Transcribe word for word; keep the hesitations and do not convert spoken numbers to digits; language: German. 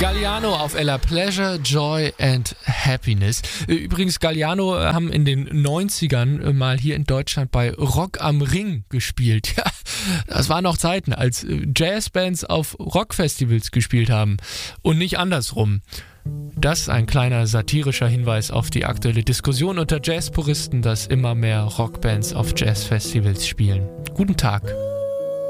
Galliano auf Ella, Pleasure, Joy and Happiness. Übrigens, Galliano haben in den neunzigern mal hier in Deutschland bei Rock am Ring gespielt. Ja, das waren noch Zeiten, als Jazzbands auf Rockfestivals gespielt haben und nicht andersrum. Das ist ein kleiner satirischer Hinweis auf die aktuelle Diskussion unter Jazzpuristen, dass immer mehr Rockbands auf Jazzfestivals spielen. Guten Tag.